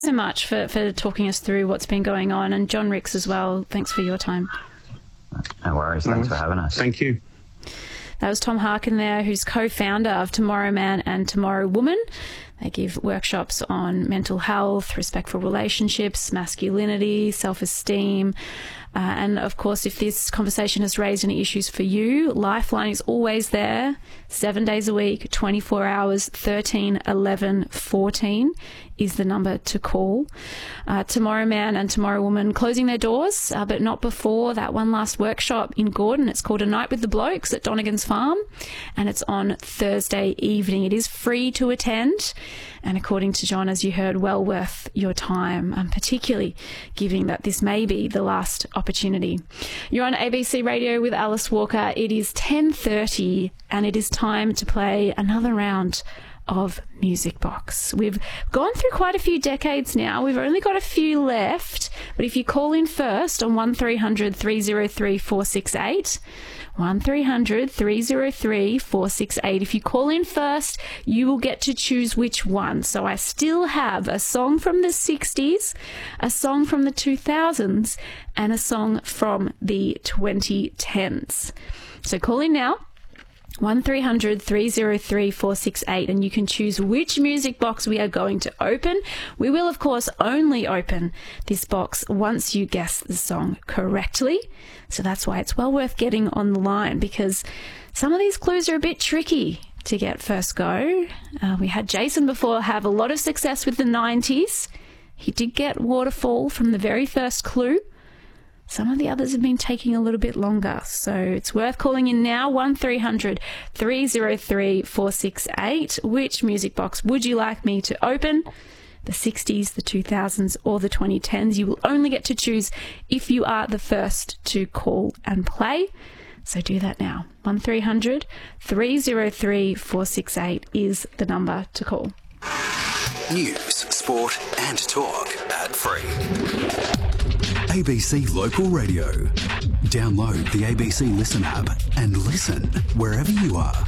so much for talking us through what's been going on. And John Ricks as well, thanks for your time. No worries. Thanks for having us. Thank you. That was Tom Harkin there, who's co-founder of Tomorrow Man and Tomorrow Woman. They give workshops on mental health, respectful relationships, masculinity, self-esteem. And, of course, if this conversation has raised any issues for you, Lifeline is always there, 7 days a week, 24 hours, 13 11 14 is the number to call. Tomorrow Man and Tomorrow Woman closing their doors, but not before that one last workshop in Gordon. It's called A Night with the Blokes at Donegan's Farm, and it's on Thursday evening. It is free to attend, and according to John, as you heard, well worth your time, particularly given that this may be the last opportunity. You're on ABC Radio with Alice Walker. It is 10:30, and it is time to play another round of Music Box. We've gone through quite a few decades now. We've only got a few left, but if you call in first on 1300 303 468, 1300 303 468, if you call in first, you will get to choose which one. So I still have a song from the 60s, a song from the 2000s, and a song from the 2010s. So call in now, 1300 303 468, and you can choose which music box we are going to open. We will, of course, only open this box once you guess the song correctly. So that's why it's well worth getting on the line, because some of these clues are a bit tricky to get first go. We had Jason before have a lot of success with the 90s. He did get Waterfall from the very first clue. Some of the others have been taking a little bit longer, so it's worth calling in now, 1300 303 468. Which music box would you like me to open? The 60s, the 2000s, or the 2010s? You will only get to choose if you are the first to call and play. So do that now. 1300 303 468 is the number to call. News, sport and talk ad-free. ABC Local Radio. Download the ABC Listen app and listen wherever you are.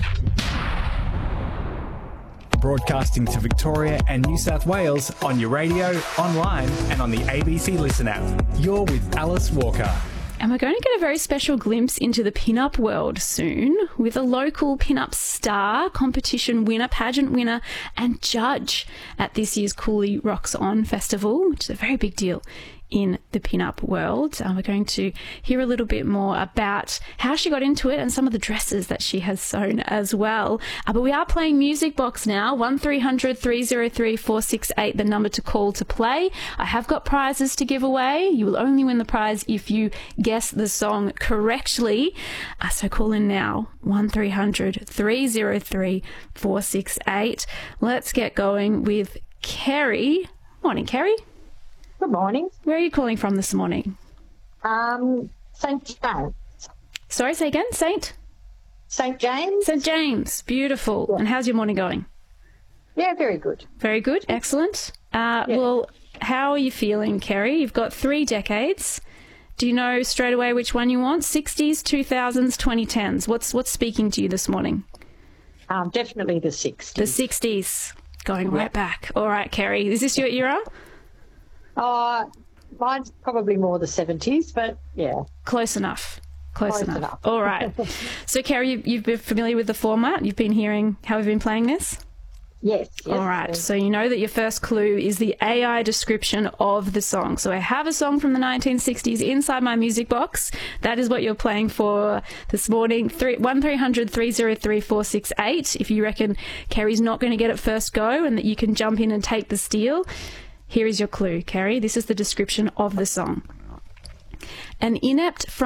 Broadcasting to Victoria and New South Wales on your radio, online and on the ABC Listen app. You're with Alice Walker. And we're going to get a very special glimpse into the pin-up world soon with a local pin-up star, competition winner, pageant winner and judge at this year's Cooley Rocks On Festival, which is a very big deal in the pin-up world. We're going to hear a little bit more about how she got into it and some of the dresses that she has sewn as well. But we are playing Music Box now, 1300 303 468, the number to call to play. I have got prizes to give away. You will only win the prize if you guess the song correctly. So call in now, 1300 303 468. Let's get going with Kerry. Morning, Kerry. Good morning. Where are you calling from this morning? St. James. Sorry, say again? St. James. St. James. Beautiful. Yeah. And how's your morning going? Yeah, very good. Very good. Excellent. Well, how are you feeling, Kerry? You've got 3 decades. Do you know straight away which one you want? 60s, 2000s, 2010s. What's speaking to you this morning? Definitely the 60s. The 60s. Going right back. All right, Kerry. Is this your era? Mine's probably more the 70s, but yeah. Close enough. Close enough. All right. So, Kerry, you've been familiar with the format? You've been hearing how we've been playing this? Yes. All right. So you know that your first clue is the AI description of the song. So I have a song from the 1960s inside my music box. That is what you're playing for this morning. 1300 303 468. If you reckon Kerry's not going to get it first go and that you can jump in and take the steal, here is your clue, Kerry. This is the description of the song. An inept